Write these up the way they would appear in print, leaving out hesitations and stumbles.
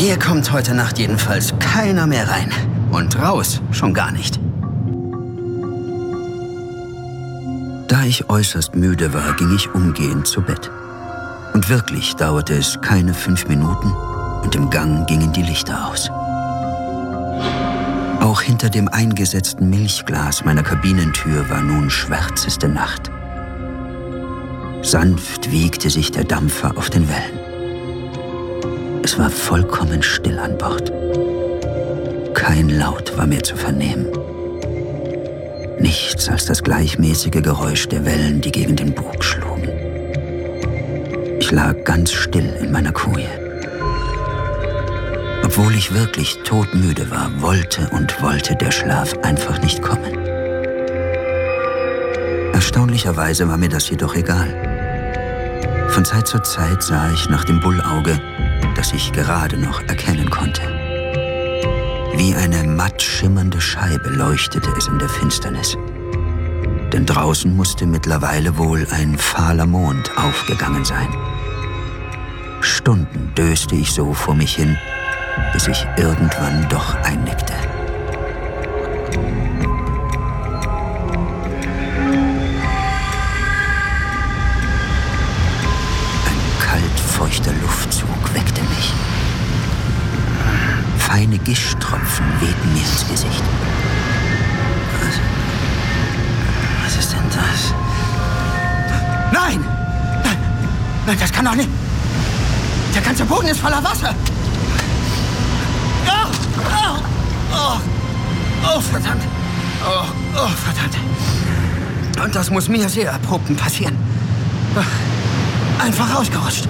Hier kommt heute Nacht jedenfalls keiner mehr rein. Und raus schon gar nicht. Da ich äußerst müde war, ging ich umgehend zu Bett. Und wirklich dauerte es keine 5 Minuten und im Gang gingen die Lichter aus. Auch hinter dem eingesetzten Milchglas meiner Kabinentür war nun schwärzeste Nacht. Sanft wiegte sich der Dampfer auf den Wellen. Es war vollkommen still an Bord. Kein Laut war mehr zu vernehmen. Nichts als das gleichmäßige Geräusch der Wellen, die gegen den Bug schlugen. Ich lag ganz still in meiner Koje. Obwohl ich wirklich todmüde war, wollte der Schlaf einfach nicht kommen. Erstaunlicherweise war mir das jedoch egal. Von Zeit zu Zeit sah ich nach dem Bullauge, das ich gerade noch erkennen konnte. Wie eine matt schimmernde Scheibe leuchtete es in der Finsternis. Denn draußen musste mittlerweile wohl ein fahler Mond aufgegangen sein. Stunden döste ich so vor mich hin, bis ich irgendwann doch einnickte. Ein kaltfeuchter Luftzug weckte mich. Feine Gischtropfen wehten mir ins Gesicht. Was ist denn das? Nein! Nein, das kann doch nicht! Der ganze Boden ist voller Wasser! Oh, verdammt! Oh, verdammt! Und das muss mir sehr abrupt passieren. Einfach ausgerutscht.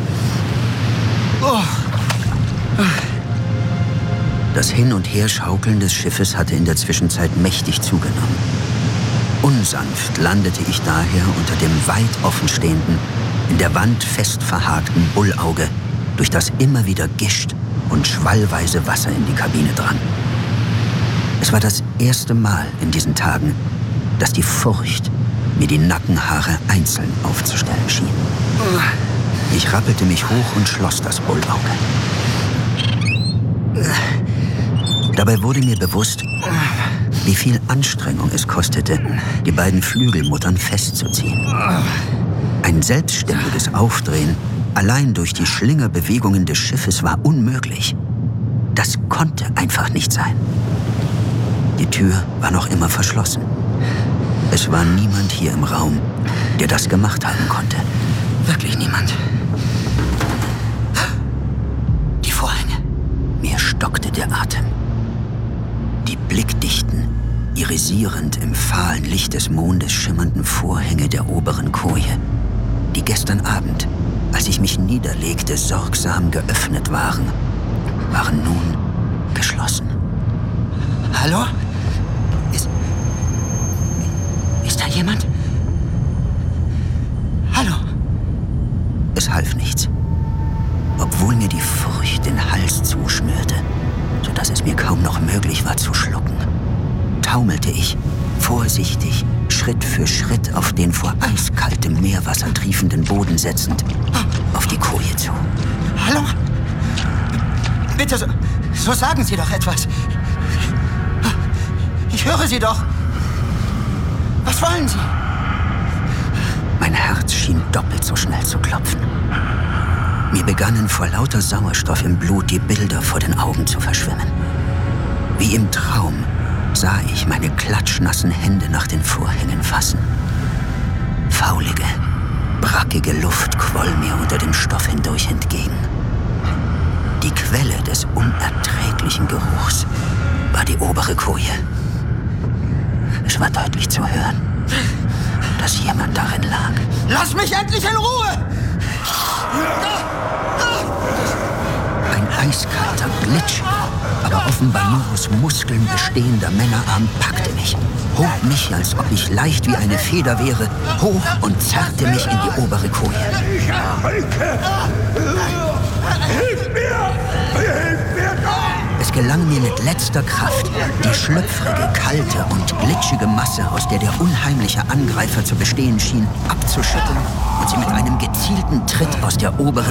Das Hin- und Herschaukeln des Schiffes hatte in der Zwischenzeit mächtig zugenommen. Unsanft landete ich daher unter dem weit offenstehenden, in der Wand fest verhakten Bullauge, durch das immer wieder Gischt und schwallweise Wasser in die Kabine drang. Es war das erste Mal in diesen Tagen, dass die Furcht mir die Nackenhaare einzeln aufzustellen schien. Ich rappelte mich hoch und schloss das Bullauge. Dabei wurde mir bewusst, wie viel Anstrengung es kostete, die beiden Flügelmuttern festzuziehen. Ein selbstständiges Aufdrehen allein durch die Schlingerbewegungen des Schiffes war unmöglich. Das konnte einfach nicht sein. Die Tür war noch immer verschlossen. Es war niemand hier im Raum, der das gemacht haben konnte. Wirklich niemand. Die Vorhänge. Mir stockte der Atem. Die blickdichten, irisierend im fahlen Licht des Mondes schimmernden Vorhänge der oberen Koje, die gestern Abend, als ich mich niederlegte, sorgsam geöffnet waren nun geschlossen. Hallo? Ist da jemand? Hallo? Es half nichts. Obwohl mir die Furcht den Hals zuschnürte, sodass es mir kaum noch möglich war zu schlucken, taumelte ich, vorsichtig, Schritt für Schritt auf den vor eiskaltem Meerwasser triefenden Boden setzend, auf die Koje zu. Hallo? Bitte, so sagen Sie doch etwas. Ich höre Sie doch. Was wollen Sie? Mein Herz schien doppelt so schnell zu klopfen. Mir begannen vor lauter Sauerstoff im Blut die Bilder vor den Augen zu verschwimmen. Wie im Traum sah ich meine klatschnassen Hände nach den Vorhängen fassen. Faulige, brackige Luft quoll mir unter dem Stoff hindurch entgegen. Die Quelle des unerträglichen Geruchs war die obere Koje. Es war deutlich zu hören, dass jemand darin lag. Lass mich endlich in Ruhe! Ein eiskalter, glitschiger, aber offenbar nur aus Muskeln bestehender Männerarm packte mich, hob mich, als ob ich leicht wie eine Feder wäre, hoch und zerrte mich in die obere Koje. Hilf mir! Hilf mir doch! Es gelang mir mit letzter Kraft, die schlüpfrige, kalte und glitschige Masse, aus der der unheimliche Angreifer zu bestehen schien, abzuschütteln und sie mit einem gezielten Tritt aus der oberen